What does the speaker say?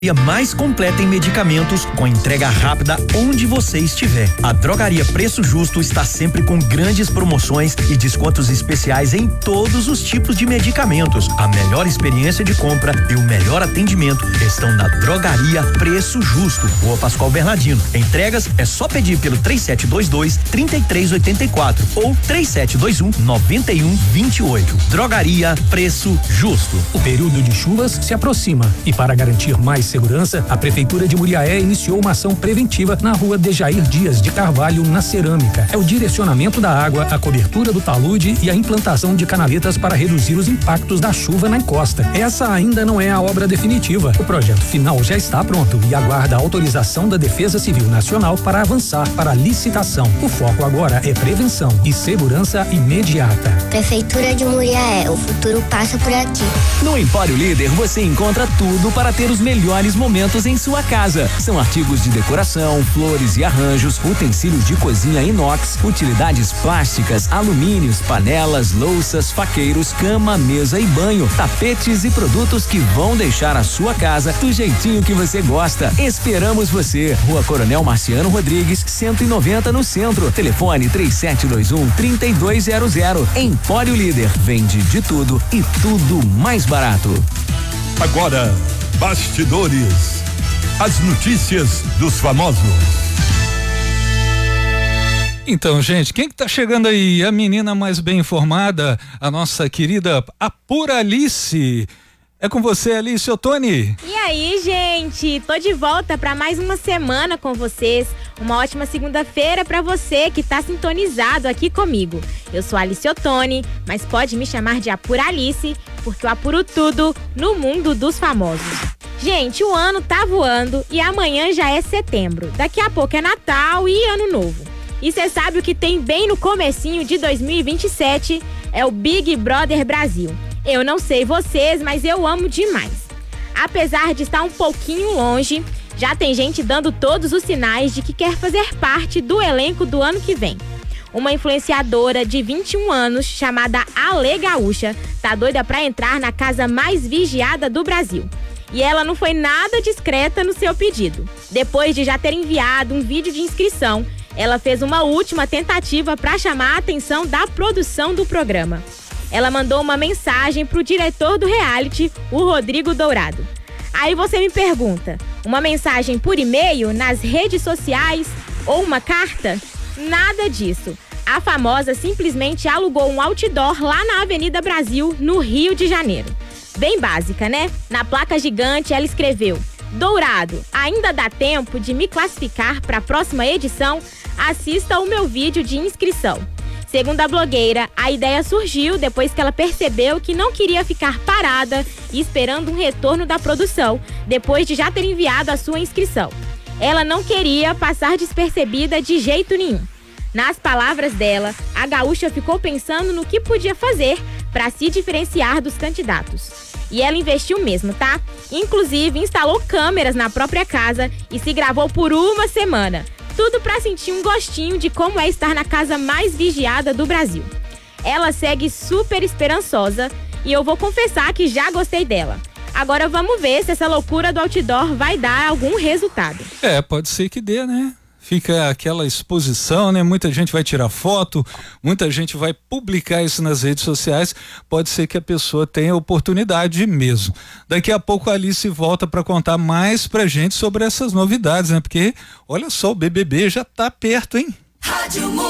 E a mais completa em medicamentos, com entrega rápida onde você estiver. A Drogaria Preço Justo está sempre com grandes promoções e descontos especiais em todos os tipos de medicamentos. A melhor experiência de compra e o melhor atendimento estão na Drogaria Preço Justo, Rua Pascoal Bernardino. Entregas é só pedir pelo 3722-3384 ou 3721-9128. Drogaria Preço Justo. O período de chuvas se aproxima e para garantir mais segurança, a Prefeitura de Muriaé iniciou uma ação preventiva na rua Dejair Dias de Carvalho, na Cerâmica. É o direcionamento da água, a cobertura do talude e a implantação de canaletas para reduzir os impactos da chuva na encosta. Essa ainda não é a obra definitiva. O projeto final já está pronto e aguarda a autorização da Defesa Civil Nacional para avançar para a licitação. O foco agora é prevenção e segurança imediata. Prefeitura de Muriaé, o futuro passa por aqui. No Empório Líder você encontra tudo para ter os melhores momentos em sua casa. São artigos de decoração, flores e arranjos, utensílios de cozinha inox, utilidades plásticas, alumínios, panelas, louças, faqueiros, cama, mesa e banho, tapetes e produtos que vão deixar a sua casa do jeitinho que você gosta. Esperamos você. Rua Coronel Marciano Rodrigues, 190 no centro. Telefone 3721-3200. Empório Líder. Vende de tudo e tudo mais barato. Agora, Bastidores. As notícias dos famosos. Então, gente, quem que tá chegando aí? A menina mais bem informada, a nossa querida Apuralice. É com você, Alice Ottoni. E aí, gente? Tô de volta para mais uma semana com vocês. Uma ótima segunda-feira para você que tá sintonizado aqui comigo. Eu sou Alice Ottoni, mas pode me chamar de Apuralice, porque eu apuro tudo no mundo dos famosos. Gente, o ano tá voando e amanhã já é setembro. Daqui a pouco é Natal e Ano Novo. E você sabe o que tem bem no comecinho de 2027? É o Big Brother Brasil. Eu não sei vocês, mas eu amo demais. Apesar de estar um pouquinho longe, já tem gente dando todos os sinais de que quer fazer parte do elenco do ano que vem. Uma influenciadora de 21 anos, chamada Ale Gaúcha, tá doida pra entrar na casa mais vigiada do Brasil. E ela não foi nada discreta no seu pedido. Depois de já ter enviado um vídeo de inscrição, ela fez uma última tentativa para chamar a atenção da produção do programa. Ela mandou uma mensagem pro diretor do reality, o Rodrigo Dourado. Aí você me pergunta, uma mensagem por e-mail, nas redes sociais ou uma carta? Nada disso. A famosa simplesmente alugou um outdoor lá na Avenida Brasil, no Rio de Janeiro. Bem básica, né? Na placa gigante ela escreveu: Dourado, ainda dá tempo de me classificar para a próxima edição? Assista o meu vídeo de inscrição. Segundo a blogueira, a ideia surgiu depois que ela percebeu que não queria ficar parada e esperando um retorno da produção, depois de já ter enviado a sua inscrição. Ela não queria passar despercebida de jeito nenhum. Nas palavras dela, a gaúcha ficou pensando no que podia fazer para se diferenciar dos candidatos. E ela investiu mesmo, tá? Inclusive, instalou câmeras na própria casa e se gravou por uma semana. Tudo para sentir um gostinho de como é estar na casa mais vigiada do Brasil. Ela segue super esperançosa e eu vou confessar que já gostei dela. Agora vamos ver se essa loucura do outdoor vai dar algum resultado. Pode ser que dê, né? Fica aquela exposição, né? Muita gente vai tirar foto, muita gente vai publicar isso nas redes sociais. Pode ser que a pessoa tenha oportunidade mesmo. Daqui a pouco a Alice volta para contar mais pra gente sobre essas novidades, né? Porque, olha só, o BBB já tá perto, hein? Rádio